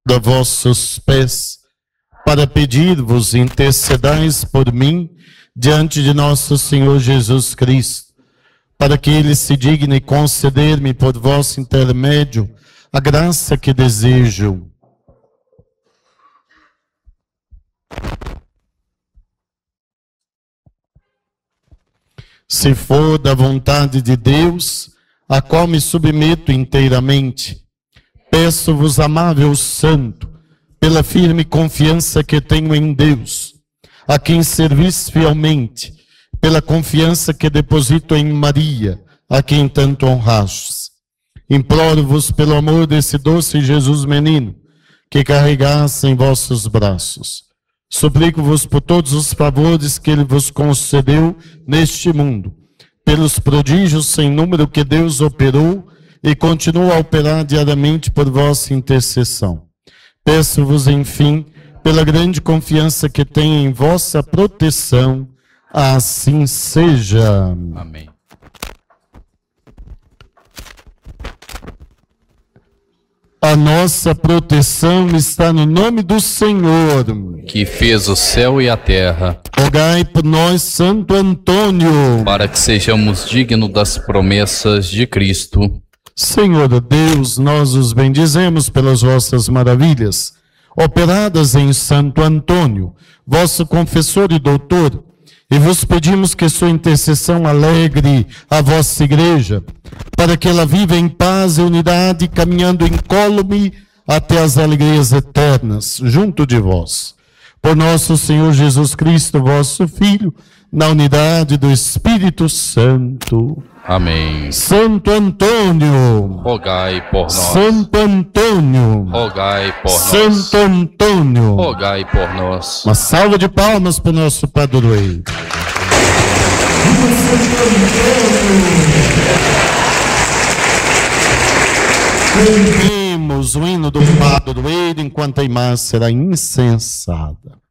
a vossos pés, para pedir-vos intercedais por mim diante de nosso Senhor Jesus Cristo, para que Ele se digne conceder-me por vosso intermédio a graça que desejo. Se for da vontade de Deus, a qual me submeto inteiramente, peço-vos, amável Santo, pela firme confiança que tenho em Deus, a quem servis fielmente, pela confiança que deposito em Maria, a quem tanto honrastes. Imploro-vos pelo amor desse doce Jesus menino, que carregasse em vossos braços. Suplico-vos por todos os favores que Ele vos concedeu neste mundo, pelos prodígios sem número que Deus operou e continua a operar diariamente por vossa intercessão. Peço-vos, enfim, pela grande confiança que tenho em vossa proteção, assim seja. Amém. A nossa proteção está no nome do Senhor, que fez o céu e a terra. Rogai por nós, Santo Antônio, para que sejamos dignos das promessas de Cristo. Senhor Deus, nós os bendizemos pelas vossas maravilhas, operadas em Santo Antônio, vosso confessor e doutor, e vos pedimos que sua intercessão alegre a vossa igreja, para que ela viva em paz e unidade, caminhando incólume até as alegrias eternas, junto de vós. Por nosso Senhor Jesus Cristo, vosso Filho, na unidade do Espírito Santo. Amém. Santo Antônio, rogai por nós. Santo Antônio, rogai por nós. Santo Antônio, rogai por nós. Uma salva de palmas para o nosso padroeiro. Cantemos o hino do padroeiro enquanto a imagem será incensada.